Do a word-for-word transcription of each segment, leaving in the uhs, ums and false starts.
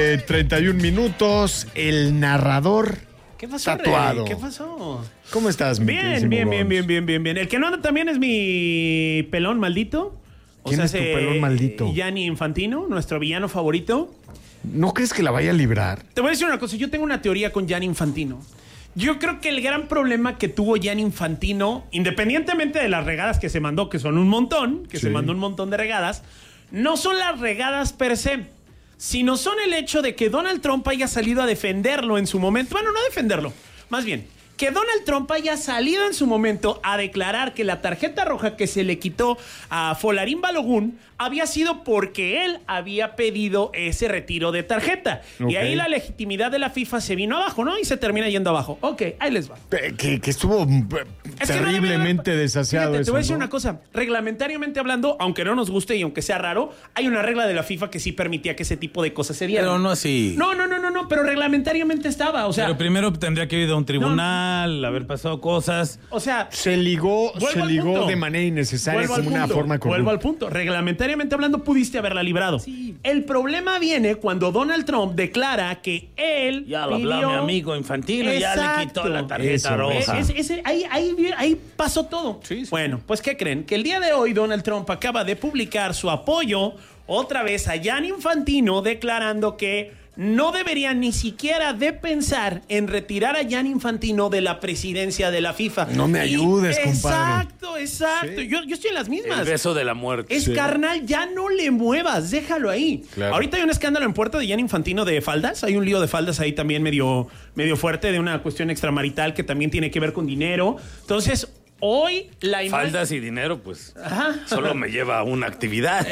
Eh, treinta y un minutos, el narrador ¿Qué pasó, tatuado. Rey? ¿Qué pasó? ¿Cómo estás, mi Bien, queridísimo bien, bien, Gonz? bien, bien, bien, bien. El que no anda también es mi pelón maldito. O ¿Quién sea, es tu ese, pelón maldito? Gianni Infantino, nuestro villano favorito. ¿No crees que la vaya a librar? Te voy a decir una cosa, yo tengo una teoría con Gianni Infantino. Yo creo que el gran problema que tuvo Gianni Infantino, independientemente de las regadas que se mandó, que son un montón, que Sí. se mandó un montón de regadas, no son las regadas per se, sino son el hecho de que Donald Trump haya salido a defenderlo en su momento. Bueno, no defenderlo, más bien, que Donald Trump haya salido en su momento a declarar que la tarjeta roja que se le quitó a Folarín Balogun había sido porque él había pedido ese retiro de tarjeta. Ok. Y ahí la legitimidad de la FIFA se vino abajo, ¿no? Y se termina yendo abajo. Ok, ahí les va. Eh, Que, que estuvo eh, Es que no terriblemente debe- desasiado. Fíjate, te eso, voy a decir ¿no? una cosa. Reglamentariamente hablando, aunque no nos guste y aunque sea raro, hay una regla de la FIFA que sí permitía que ese tipo de cosas se dieran. Pero no así. No, no, no, no, no, pero reglamentariamente estaba. O sea, Pero primero tendría que ir a un tribunal, haber pasado cosas. o sea, Se ligó, Vuelvo se al ligó punto. de manera innecesaria Vuelvo al como una punto, forma Vuelvo corrupta. al punto. Reglamentariamente hablando, pudiste haberla librado. El problema viene cuando Donald Trump declara que él Ya lo habló pidió- mi amigo Infantino, ya le quitó la tarjeta Eso, roja. Es- es- es- ahí, ahí, ahí pasó todo. Sí, sí. Bueno, pues ¿qué creen? Que el día de hoy Donald Trump acaba de publicar su apoyo otra vez a Gianni Infantino, declarando que no debería ni siquiera de pensar en retirar a Gianni Infantino de la presidencia de la FIFA. No me Y- ayudes, compadre. Exacto, exacto. Sí. Yo, yo estoy en las El mismas. beso de la muerte. Es Sí. carnal, ya no le muevas, déjalo ahí. Claro. Ahorita hay un escándalo en Puerto de Gianni Infantino de faldas. Hay un lío de faldas ahí también medio, medio fuerte de una cuestión extramarital que también tiene que ver con dinero. Entonces, hoy la imagen. Faldas y dinero, pues Ajá. solo me lleva a una actividad.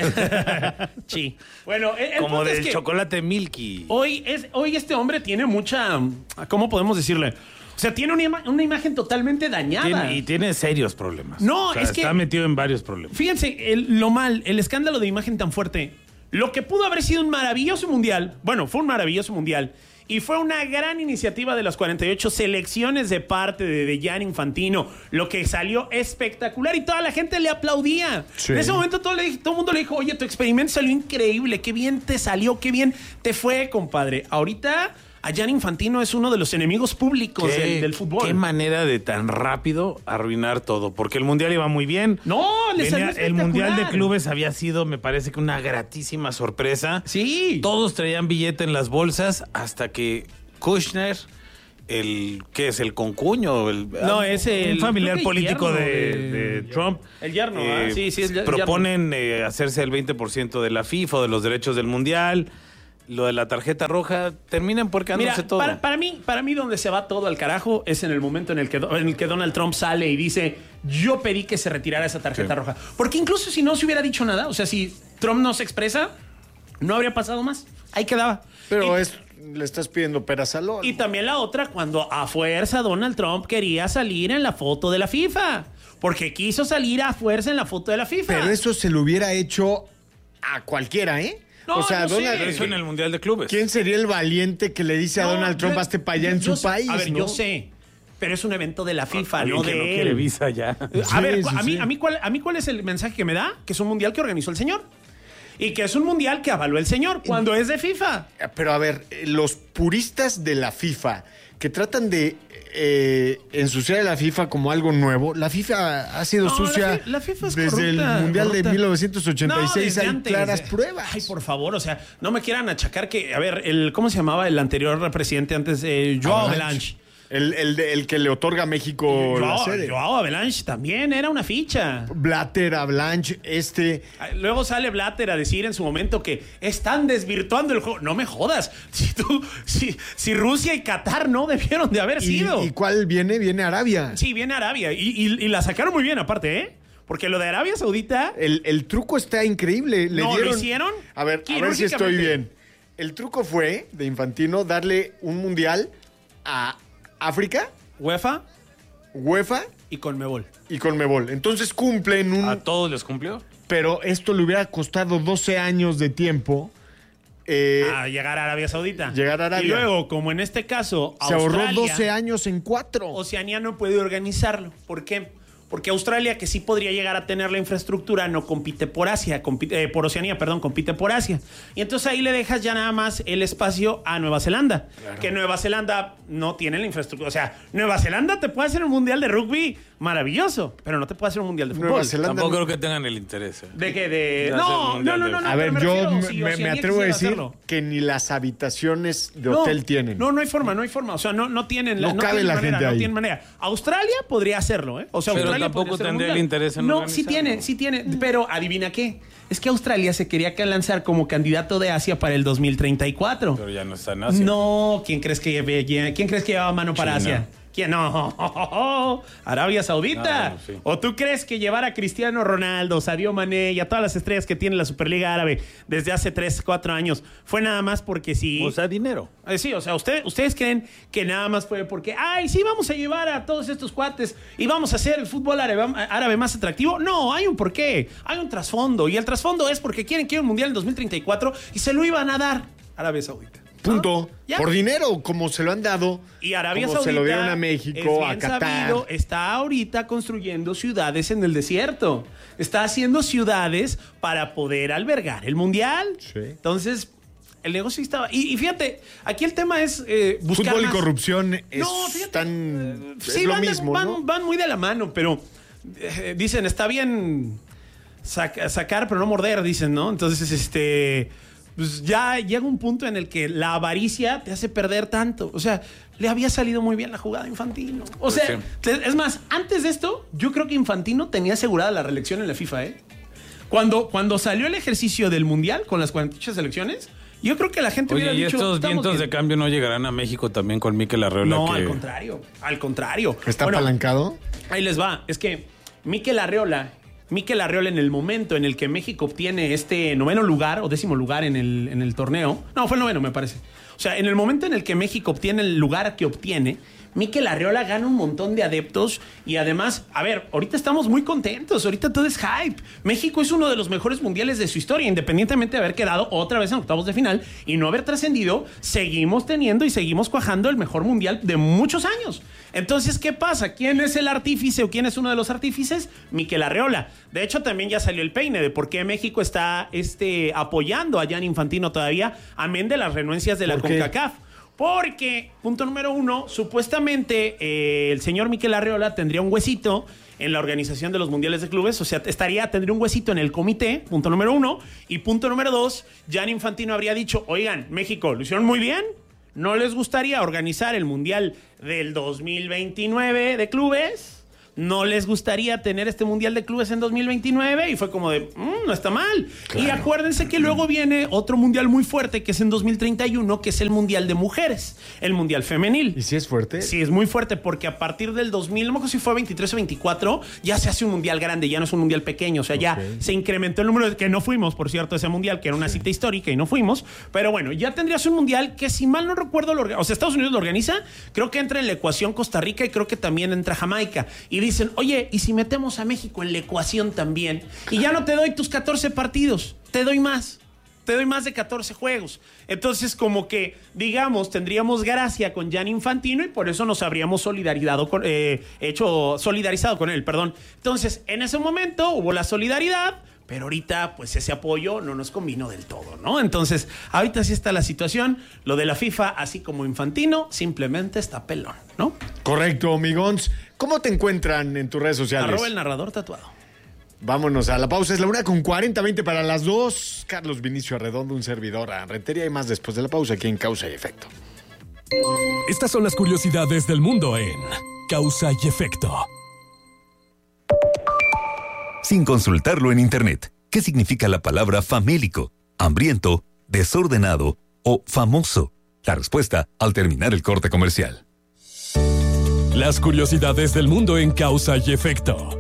Sí. Bueno, el, el Como punto es del que chocolate Milky. Hoy, es, hoy este hombre tiene mucha. ¿Cómo podemos decirle? O sea, tiene una, ima- una imagen totalmente dañada. Tiene- y tiene serios problemas. No, O sea, es que- está metido en varios problemas. Fíjense, el- lo mal, el escándalo de imagen tan fuerte. Lo que pudo haber sido un maravilloso mundial, bueno, fue un maravilloso mundial, y fue una gran iniciativa de las cuarenta y ocho selecciones de parte de, de Gianni Infantino, lo que salió espectacular y toda la gente le aplaudía. Sí. En ese momento todo, le, dij- todo el mundo le dijo, oye, tu experimento salió increíble, qué bien te salió, qué bien te fue, compadre. Ahorita a Gianni Infantino es uno de los enemigos públicos ¿Qué, del, del fútbol. qué manera de tan rápido arruinar todo. Porque el Mundial iba muy bien. No, le Venía- salió el Mundial de espectacular. Clubes había sido, me parece que una gratísima sorpresa. Sí. Todos traían billete en las bolsas hasta que Kushner, el ¿qué es? El concuño, el, No, es el- un familiar creo que político yerno de, de- de Trump. El yerno, ah, sí, sí, es el proponen eh, hacerse el veinte por ciento de la FIFA o de los derechos del Mundial. Lo de la tarjeta roja, terminan por Mira, quedándose todo. para, para mí, para mí donde se va todo al carajo es en el momento en el que, en el que Donald Trump sale y dice, yo pedí que se retirara esa tarjeta Sí. roja. Porque incluso si no se hubiera dicho nada, o sea, si Trump no se expresa, no habría pasado más. Ahí quedaba. Pero y, es, le estás pidiendo peras al olmo. y también la otra, cuando a fuerza Donald Trump quería salir en la foto de la FIFA. Porque quiso salir a fuerza en la foto de la FIFA. Pero eso se lo hubiera hecho a cualquiera, ¿eh? No, o sea, yo sé. Donald, Pero eso en el Mundial de Clubes. ¿quién sería el valiente que le dice a No, Donald Trump, yo- hazte para allá en yo su sé- país? A ver, ¿no? yo sé. Pero es un evento de la FIFA, Alguien no que de no él. quiere visa ya. A Sí, ver, sí, a, mí, sí. a, mí cuál, ¿a mí cuál es el mensaje que me da? Que es un mundial que organizó el señor. Y que es un mundial que avaló el señor cuando es de FIFA. Pero a ver, eh, los puristas de la FIFA que tratan de eh, ensuciar a la FIFA como algo nuevo, la FIFA ha sido No, la sucia fi- la FIFA es desde corrupta, el Mundial corrupta. de mil novecientos ochenta y seis. No, desde Hay antes, claras desde- pruebas. Ay, por favor, o sea, no me quieran achacar que... A ver, el, ¿cómo se llamaba el anterior presidente antes? Eh, Joao Avalanche. El, el, de- el que le otorga a México la Joao, sede. Joao Avalanche también era una ficha. Blatter, Avalanche, este... Luego sale Blatter a decir en su momento que están desvirtuando el juego. No me jodas. Si tú, si, si Rusia y Qatar no debieron de haber ¿Y, sido. ¿Y cuál viene? Viene Arabia. Sí, viene Arabia. Y, y- y la sacaron muy bien, aparte, ¿eh? Porque lo de Arabia Saudita. El, el truco está increíble. Le No, ¿lo dieron... hicieron? A ver, a ver si estoy Quirúrgicamente. bien. El truco fue, de Infantino, darle un mundial a África, UEFA UEFA y Conmebol. y Conmebol. Entonces cumplen un... ¿A todos les cumplió? Pero esto le hubiera costado doce años de tiempo. eh, A llegar a Arabia Saudita. Llegar a Arabia. Y luego, como en este caso, se ahorró Australia, doce años en cuatro. Oceanía no puede organizarlo. ¿Por qué? Porque Australia, que sí podría llegar a tener la infraestructura, no compite por Asia, compite, eh, por Oceanía, perdón, compite por Asia. Y entonces ahí le dejas ya nada más el espacio a Nueva Zelanda. Claro. Que Nueva Zelanda no tiene la infraestructura. O sea, Nueva Zelanda te puede hacer un mundial de rugby maravilloso, pero no te puede hacer un mundial de fútbol. Nueva Zelanda tampoco no... creo que tengan el interés. ¿eh? ¿De qué? De... No, no, no, no, no. A ver, me yo refiero, me, si me, me atrevo a decir hacerlo. que ni las habitaciones de no, hotel tienen. No, no hay forma, no hay forma. O sea, no, no tienen... No, no cabe tienen la manera, gente ahí. No tienen manera. Australia podría hacerlo, ¿eh? O sea, pero Australia tampoco tendría el interés en No, sí tiene, sí tiene. Pero adivina qué. Es que Australia se quería lanzar como candidato de Asia para el dos mil treinta y cuatro. Pero ya no está en Asia. No, ¿quién crees que, quién crees que llevaba mano para China. Asia? ¿Quién? No, Arabia Saudita. No, no, sí. ¿O tú crees que llevar a Cristiano Ronaldo, Sadio Mané y a todas las estrellas que tiene la Superliga Árabe desde hace tres, cuatro años fue nada más porque sí? O sea, dinero. Eh, sí, o sea, usted, ustedes creen que nada más fue porque, ay, sí, vamos a llevar a todos estos cuates y vamos a hacer el fútbol árabe, árabe más atractivo. No, hay un porqué, hay un trasfondo. Y el trasfondo es porque quieren que haya un mundial en dos mil treinta y cuatro y se lo iban a dar a Arabia Saudita. Punto. ¿Ya? Por dinero, como se lo han dado. Y Arabia como Saudita se lo dieron a México, a Qatar. Sabido, está ahorita construyendo ciudades en el desierto. Está haciendo ciudades para poder albergar el mundial. Sí. Entonces, el negocio estaba. Y, y fíjate, aquí el tema es eh, buscar. Fútbol más. y corrupción es no, fíjate, tan. Sí, es lo van, mismo. van, ¿no? van muy de la mano, pero eh, dicen, está bien sac- sacar, pero no morder, dicen, ¿no? Entonces, este. Pues ya llega un punto en el que la avaricia te hace perder tanto. O sea, le había salido muy bien la jugada a Infantino. O Pues sea, sí. es más, antes de esto, yo creo que Infantino tenía asegurada la reelección en la FIFA, ¿eh? Cuando, cuando salió el ejercicio del Mundial con las cuarenta y ocho selecciones, yo creo que la gente Oye, hubiera ¿y dicho, estos "Estamos vientos bien". de cambio no llegarán a México también con Mikel Arreola? No, que... al contrario, al contrario. ¿Está Bueno, apalancado? ahí les va. Es que Mikel Arreola, Mikel Arreola en el momento en el que México obtiene este noveno lugar o décimo lugar en el, en el torneo. No, fue el noveno, me parece. O sea, en el momento en el que México obtiene el lugar que obtiene, Mikel Arreola gana un montón de adeptos y además, a ver, ahorita estamos muy contentos, ahorita todo es hype. México es uno de los mejores mundiales de su historia, independientemente de haber quedado otra vez en octavos de final y no haber trascendido, seguimos teniendo y seguimos cuajando el mejor mundial de muchos años. Entonces, ¿qué pasa? ¿Quién es el artífice o quién es uno de los artífices? Mikel Arreola. De hecho, también ya salió el peine de por qué México está este, apoyando a Gianni Infantino todavía, amén de las renuencias de la ¿Por qué? CONCACAF. Porque, punto número uno, supuestamente eh, el señor Mikel Arreola tendría un huesito en la organización de los mundiales de clubes, o sea, estaría, tendría un huesito en el comité, punto número uno, y punto número dos, Gianni Infantino habría dicho, oigan, México, lo hicieron muy bien, ¿no les gustaría organizar el mundial del dos mil veintinueve de clubes? ¿No les gustaría tener este mundial de clubes en dos mil veintinueve? Y fue como de, mmm, no está mal. Claro. Y acuérdense que luego viene otro mundial muy fuerte, que es en dos mil treinta y uno, que es el mundial de mujeres, el mundial femenil. ¿Y si es fuerte? Sí, es muy fuerte, porque a partir del dos mil, no me acuerdo si fue veintitrés o veinticuatro, ya se hace un mundial grande, ya no es un mundial pequeño. O sea, ya okay. se incrementó el número de que no fuimos, por cierto, ese mundial, que era una sí. cita histórica y no fuimos. Pero bueno, ya tendrías un mundial que, si mal no recuerdo, lo, o sea, Estados Unidos lo organiza, creo que entra en la ecuación Costa Rica y creo que también entra Jamaica. Y dicen, oye, ¿y si metemos a México en la ecuación también? Y ya no te doy tus catorce partidos, te doy más. Te doy más de catorce juegos. Entonces, como que, digamos, tendríamos gracia con Gianni Infantino y por eso nos habríamos solidarizado con, eh, hecho, solidarizado con él, perdón. Entonces, en ese momento hubo la solidaridad, pero ahorita, pues, ese apoyo no nos convino del todo, ¿no? Entonces, ahorita sí está la situación. Lo de la FIFA, así como Infantino, simplemente está pelón, ¿no? Correcto, amigons. ¿Cómo te encuentran en tus redes sociales? Arroba el narrador tatuado. Vámonos a la pausa. Es la una con cuarenta, veinte para las dos. Carlos Vinicio Arredondo, un servidor a Rentería y más después de la pausa aquí en Causa y Efecto. Estas son las curiosidades del mundo en Causa y Efecto. Sin consultarlo en internet, ¿qué significa la palabra famélico, hambriento, desordenado o famoso? La respuesta al terminar el corte comercial. Las curiosidades del mundo en Causa y Efecto.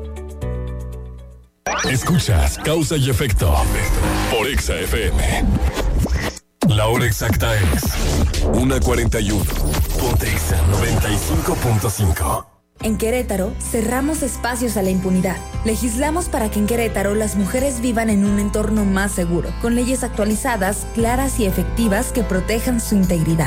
Escuchas Causa y Efecto por Exa F M. La hora exacta es una cuarenta y uno. Ponte Exa noventa y cinco punto cinco. En Querétaro, cerramos espacios a la impunidad. Legislamos para que en Querétaro las mujeres vivan en un entorno más seguro, con leyes actualizadas, claras y efectivas que protejan su integridad.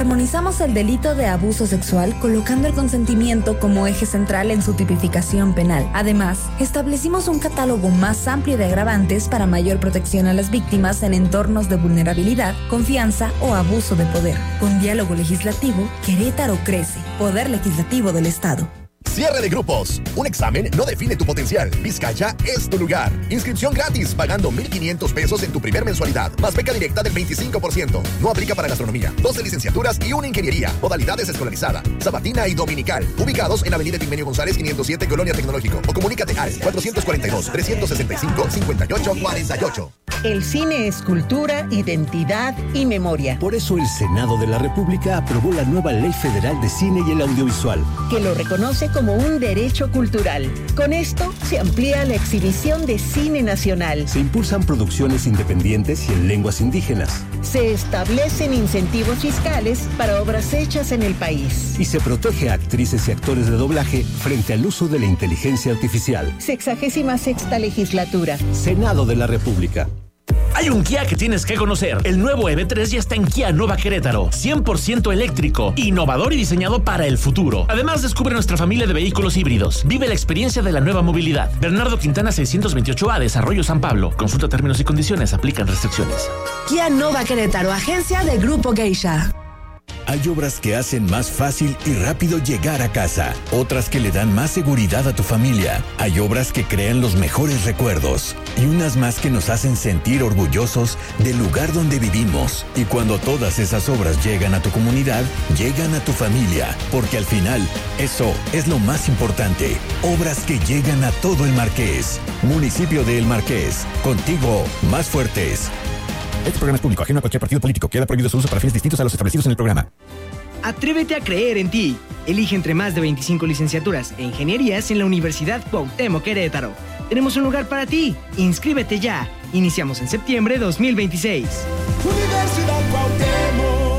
Armonizamos el delito de abuso sexual colocando el consentimiento como eje central en su tipificación penal. Además, establecimos un catálogo más amplio de agravantes para mayor protección a las víctimas en entornos de vulnerabilidad, confianza o abuso de poder. Con diálogo legislativo, Querétaro crece. Poder Legislativo del Estado. Cierre de grupos. Un examen no define tu potencial. Vizcaya es tu lugar. Inscripción gratis, pagando mil quinientos pesos en tu primer mensualidad, más beca directa del veinticinco por ciento. No aplica para gastronomía. doce licenciaturas y una ingeniería. Modalidades escolarizada, sabatina y dominical. Ubicados en Avenida Epigmenio González quinientos siete, Colonia Tecnológico. O comunícate al cuatrocientos cuarenta y dos, trescientos sesenta y cinco, cincuenta y ocho cuarenta y ocho. El cine es cultura, identidad y memoria. Por eso el Senado de la República aprobó la nueva Ley Federal de Cine y el Audiovisual, que lo reconoce como un derecho cultural. Con esto se amplía la exhibición de cine nacional. Se impulsan producciones independientes y en lenguas indígenas. Se establecen incentivos fiscales para obras hechas en el país. Y se protege a actrices y actores de doblaje frente al uso de la inteligencia artificial. Sexagésima sexta legislatura. Senado de la República. Hay un Kia que tienes que conocer. El nuevo E V tres ya está en Kia Nova Querétaro. cien por ciento eléctrico, innovador y diseñado para el futuro. Además, descubre nuestra familia de vehículos híbridos. Vive la experiencia de la nueva movilidad. Bernardo Quintana seiscientos veintiocho A, Desarrollo San Pablo. Consulta términos y condiciones. Aplican restricciones. Kia Nova Querétaro, agencia de Grupo Geisha. Hay obras que hacen más fácil y rápido llegar a casa, otras que le dan más seguridad a tu familia. Hay obras que crean los mejores recuerdos y unas más que nos hacen sentir orgullosos del lugar donde vivimos. Y cuando todas esas obras llegan a tu comunidad, llegan a tu familia, porque al final, eso es lo más importante. Obras que llegan a todo el Marqués. Municipio de El Marqués, contigo más fuertes. Este programa es público, ajeno a cualquier partido político. Queda prohibido su uso para fines distintos a los establecidos en el programa. Atrévete a creer en ti. Elige entre más de veinticinco licenciaturas e ingenierías en la Universidad Cuauhtémoc Querétaro. Tenemos un lugar para ti. Inscríbete ya. Iniciamos en septiembre de dos mil veintiséis. Universidad Cuauhtémoc.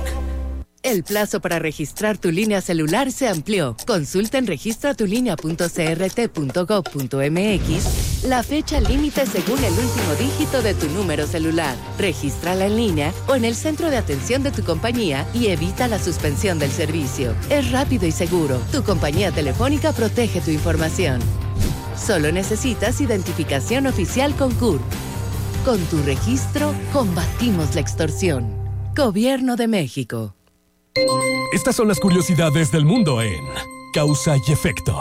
El plazo para registrar tu línea celular se amplió. Consulta en registratulinea punto c r t punto gob punto m x la fecha límite según el último dígito de tu número celular. Regístrala en línea o en el centro de atención de tu compañía y evita la suspensión del servicio. Es rápido y seguro. Tu compañía telefónica protege tu información. Solo necesitas identificación oficial con C U R P. Con tu registro, combatimos la extorsión. Gobierno de México. Estas son las curiosidades del mundo en Causa y Efecto.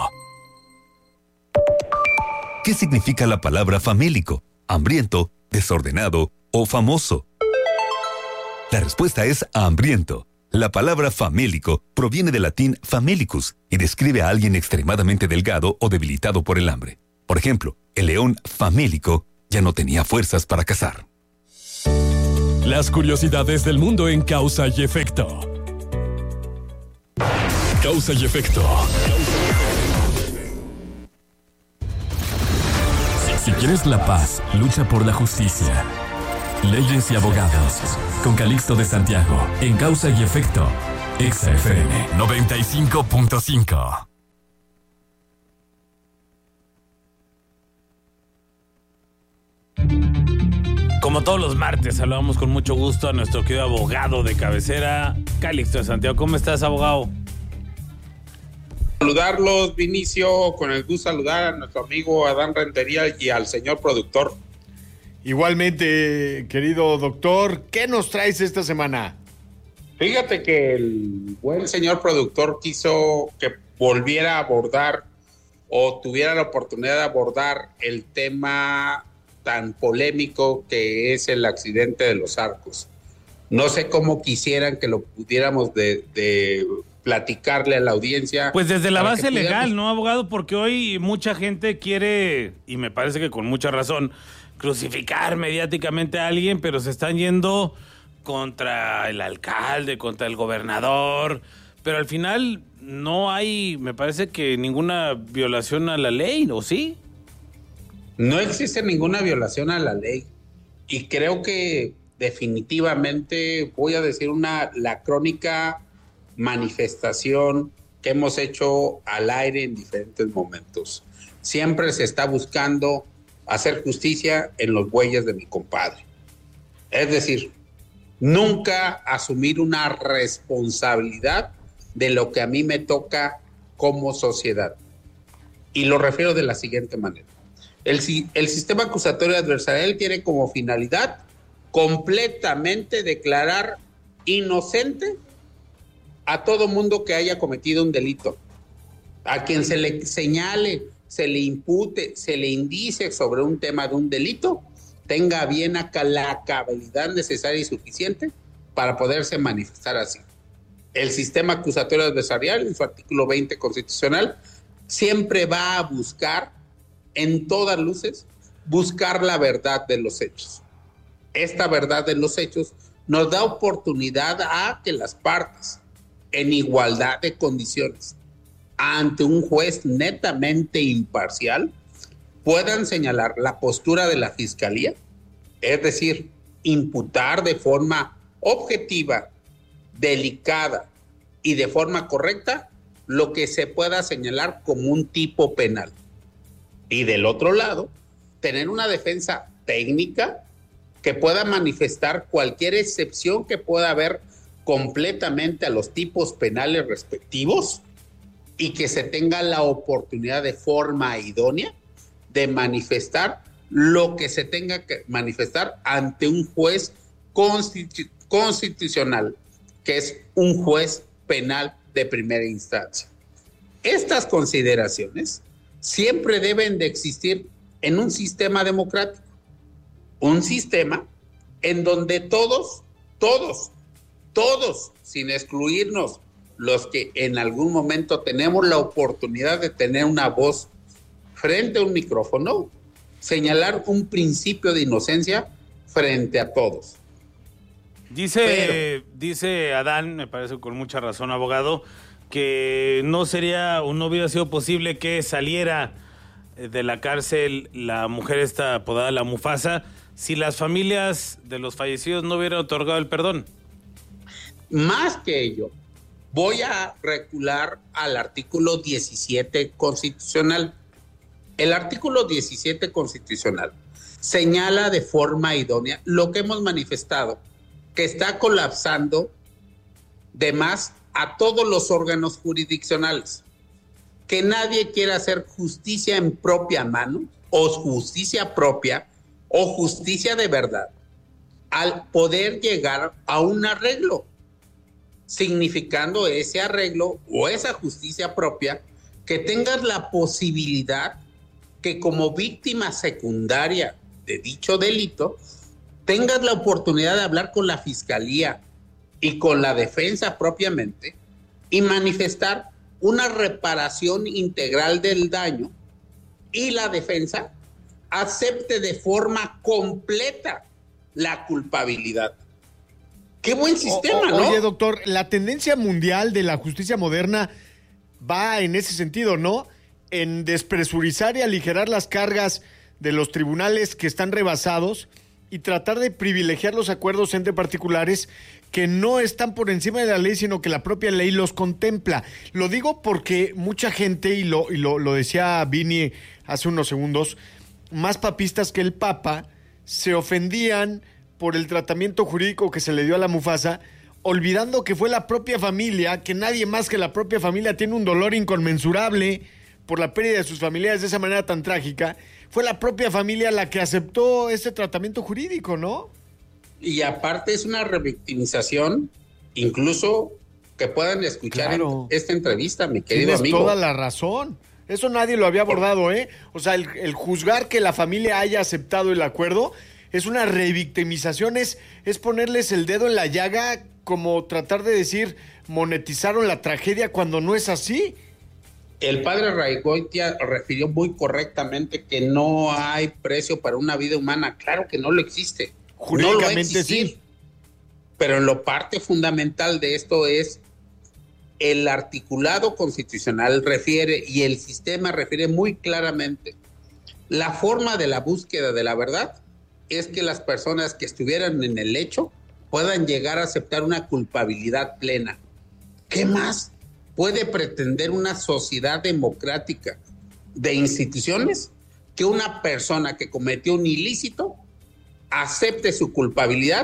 ¿Qué significa la palabra famélico, hambriento, desordenado o famoso? La respuesta es hambriento. La palabra famélico proviene del latín famelicus y describe a alguien extremadamente delgado o debilitado por el hambre. Por ejemplo, el león famélico ya no tenía fuerzas para cazar. Las curiosidades del mundo en Causa y Efecto. Causa y Efecto. Si quieres la paz, lucha por la justicia. Leyes y abogados. Con Calixto de Santiago. En Causa y Efecto. Exa F M noventa y cinco punto cinco. Como todos los martes, saludamos con mucho gusto a nuestro querido abogado de cabecera, Calixto de Santiago. ¿Cómo estás, abogado? Saludarlos, Vinicio, con el gusto de saludar a nuestro amigo Adán Rentería y al señor productor. Igualmente, querido doctor, ¿qué nos traes esta semana? Fíjate que el buen señor productor quiso que volviera a abordar o tuviera la oportunidad de abordar el tema tan polémico que es el accidente de Los Arcos. No sé cómo quisieran que lo pudiéramos de... de platicarle a la audiencia. Pues desde la base legal, ¿no, abogado? Porque hoy mucha gente quiere, y me parece que con mucha razón, crucificar mediáticamente a alguien, pero se están yendo contra el alcalde, contra el gobernador, pero al final no hay, me parece que ninguna violación a la ley, ¿o sí? No existe ninguna violación a la ley, y creo que definitivamente, voy a decir una, la crónica manifestación que hemos hecho al aire en diferentes momentos. Siempre se está buscando hacer justicia en los bueyes de mi compadre. Es decir, nunca asumir una responsabilidad de lo que a mí me toca como sociedad. Y lo refiero de la siguiente manera. El, el sistema acusatorio adversarial tiene como finalidad completamente declarar inocente a todo mundo que haya cometido un delito. A quien se le señale, se le impute, se le indicie sobre un tema de un delito, tenga bien acá la cabalidad necesaria y suficiente para poderse manifestar así. El sistema acusatorio adversarial, en su artículo veinte constitucional, siempre va a buscar, en todas luces, buscar la verdad de los hechos. Esta verdad de los hechos nos da oportunidad a que las partes, en igualdad de condiciones, ante un juez netamente imparcial, puedan señalar la postura de la fiscalía, es decir, imputar de forma objetiva, delicada y de forma correcta lo que se pueda señalar como un tipo penal. Y del otro lado, tener una defensa técnica que pueda manifestar cualquier excepción que pueda haber completamente a los tipos penales respectivos y que se tenga la oportunidad de forma idónea de manifestar lo que se tenga que manifestar ante un juez constitu- constitucional, que es un juez penal de primera instancia. Estas consideraciones siempre deben de existir en un sistema democrático, un sistema en donde todos, todos, todos, sin excluirnos, los que en algún momento tenemos la oportunidad de tener una voz frente a un micrófono, señalar un principio de inocencia frente a todos. Dice, Pero, dice Adán, me parece con mucha razón, abogado, que no sería o no hubiera sido posible que saliera de la cárcel la mujer esta apodada la Mufasa si las familias de los fallecidos no hubieran otorgado el perdón. Más que ello, voy a recular al artículo diecisiete constitucional. El artículo diecisiete constitucional señala de forma idónea lo que hemos manifestado, que está colapsando de más a todos los órganos jurisdiccionales. Que nadie quiera hacer justicia en propia mano, o justicia propia, o justicia de verdad, al poder llegar a un arreglo, significando ese arreglo o esa justicia propia, que tengas la posibilidad que como víctima secundaria de dicho delito, tengas la oportunidad de hablar con la fiscalía y con la defensa propiamente y manifestar una reparación integral del daño y la defensa acepte de forma completa la culpabilidad. ¡Qué buen sistema!, o, o, ¿no? Oye, doctor, la tendencia mundial de la justicia moderna va en ese sentido, ¿no? En despresurizar y aligerar las cargas de los tribunales que están rebasados y tratar de privilegiar los acuerdos entre particulares que no están por encima de la ley, sino que la propia ley los contempla. Lo digo porque mucha gente, y lo, y lo, lo decía Vini hace unos segundos, más papistas que el Papa, se ofendían por el tratamiento jurídico que se le dio a la Mufasa, olvidando que fue la propia familia, que nadie más que la propia familia tiene un dolor inconmensurable por la pérdida de sus familiares de esa manera tan trágica. Fue la propia familia la que aceptó ese tratamiento jurídico, ¿no? Y aparte es una revictimización, incluso que puedan escuchar Claro. en esta entrevista, mi querido Tienes amigo. toda la razón. Eso nadie lo había abordado, ¿eh? O sea, el, el juzgar que la familia haya aceptado el acuerdo es una revictimización, es, es ponerles el dedo en la llaga, como tratar de decir, monetizaron la tragedia cuando no es así. El padre Raigoitia refirió muy correctamente que no hay precio para una vida humana. Claro que no lo existe. Jurídicamente no lo sí. Pero lo parte fundamental de esto es el articulado constitucional refiere y el sistema refiere muy claramente. La forma de la búsqueda de la verdad es que las personas que estuvieran en el hecho puedan llegar a aceptar una culpabilidad plena. ¿Qué más puede pretender una sociedad democrática de instituciones que una persona que cometió un ilícito acepte su culpabilidad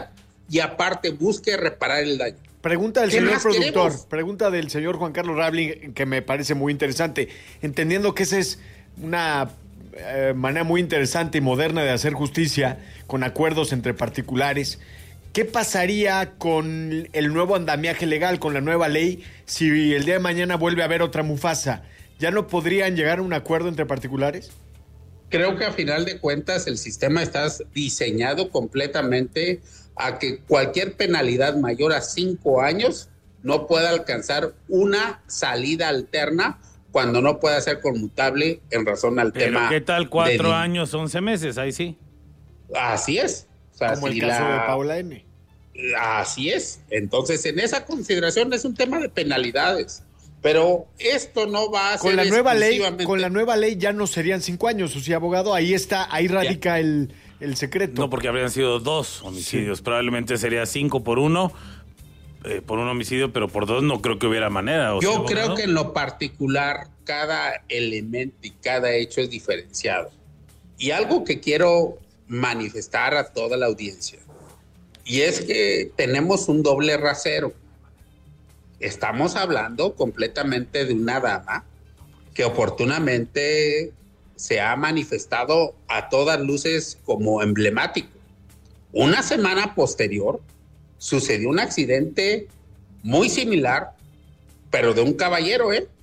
y aparte busque reparar el daño. Pregunta del ¿Qué señor más productor, queremos? pregunta del señor Juan Carlos Rabling, que me parece muy interesante, entendiendo que esa es una eh, manera muy interesante y moderna de hacer justicia con acuerdos entre particulares. ¿Qué pasaría con el nuevo andamiaje legal, con la nueva ley, si el día de mañana vuelve a haber otra Mufasa? ¿Ya no podrían llegar a un acuerdo entre particulares? Creo que a final de cuentas el sistema está diseñado completamente a que cualquier penalidad mayor a cinco años no pueda alcanzar una salida alterna cuando no pueda ser conmutable en razón al Pero tema. ¿qué tal cuatro de... años, once meses? Ahí sí. Así es. O sea, Como el si caso la... de Paula N. Así es. Entonces, en esa consideración es un tema de penalidades. Pero esto no va a Con ser la nueva ley, exclusivamente- con la nueva ley ya no serían cinco años, o sea, abogado, ahí está, ahí radica el, el secreto. No, porque habrían sido dos homicidios. Sí. Probablemente sería cinco por uno, eh, por un homicidio, pero por dos no creo que hubiera manera. ¿O Yo sea, creo abogado? que en lo particular cada elemento y cada hecho es diferenciado. Y algo que quiero manifestar a toda la audiencia, y es que tenemos un doble rasero. Estamos hablando completamente de una dama que oportunamente se ha manifestado a todas luces como emblemático. Una semana posterior sucedió un accidente muy similar, pero de un caballero, ¿eh?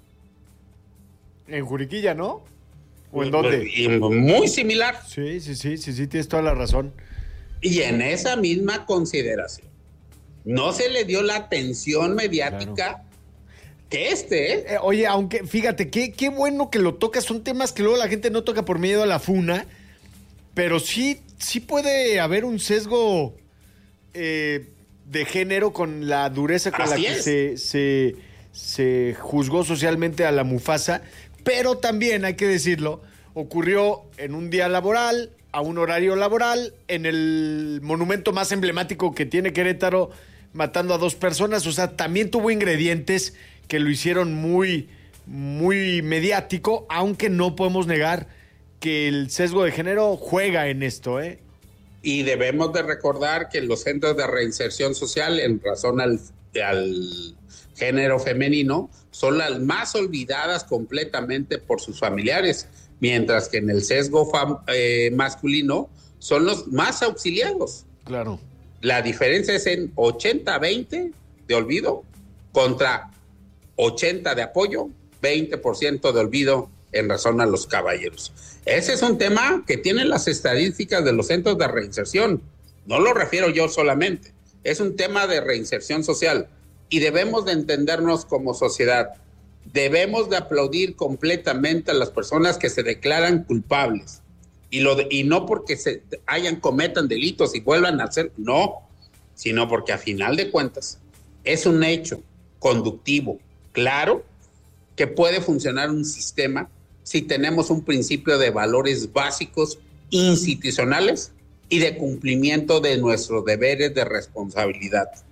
En Juriquilla, ¿no? ¿O en dónde? Y muy similar. Sí, sí, sí, sí, sí, tienes toda la razón. Y en esa misma consideración, no se le dio la atención mediática claro. que este, ¿eh? Eh, Oye, aunque, fíjate, qué, qué bueno que lo tocas, son temas que luego la gente no toca por miedo a la funa, pero sí, sí puede haber un sesgo eh, de género con la dureza con Así la que es. se, se, se juzgó socialmente a la Mufasa, pero también, hay que decirlo, ocurrió en un día laboral, a un horario laboral, en el monumento más emblemático que tiene Querétaro, matando a dos personas. O sea, también tuvo ingredientes que lo hicieron muy, muy mediático, aunque no podemos negar que el sesgo de género juega en esto, ¿eh? Y debemos de recordar que los centros de reinserción social, en razón al, al género femenino, son las más olvidadas completamente por sus familiares, mientras que en el sesgo fam, eh, masculino son los más auxiliados. Claro. La diferencia es en ochenta veinte de olvido contra ochenta de apoyo, veinte por ciento de olvido en razón a los caballeros. Ese es un tema que tienen las estadísticas de los centros de reinserción. No lo refiero yo solamente. Es un tema de reinserción social y debemos de entendernos como sociedad. Debemos de aplaudir completamente a las personas que se declaran culpables. Y, lo de, y no porque se hayan cometan delitos y vuelvan a hacer, no, sino porque a final de cuentas es un hecho conductivo, claro, que puede funcionar un sistema si tenemos un principio de valores básicos institucionales y de cumplimiento de nuestros deberes de responsabilidad.